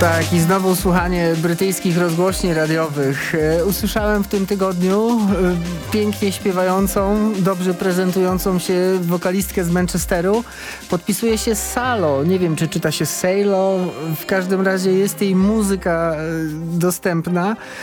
Tak, i znowu słuchanie brytyjskich rozgłośni radiowych. Usłyszałem w tym tygodniu pięknie śpiewającą, dobrze prezentującą się wokalistkę z Manchesteru. Podpisuje się Salo. Nie wiem, czy czyta się Salo. W każdym razie jest jej muzyka dostępna.